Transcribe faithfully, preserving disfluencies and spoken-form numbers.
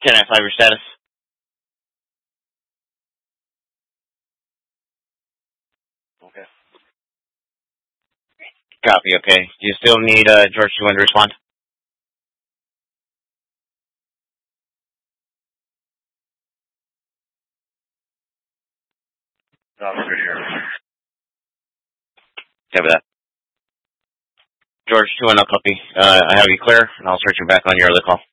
ten I five your status. Okay. Copy, okay. Do you still need uh, George two one to respond? Officer here. Copy that. George two one, I'll copy. Uh, I have you clear, and I'll search you back on your other call.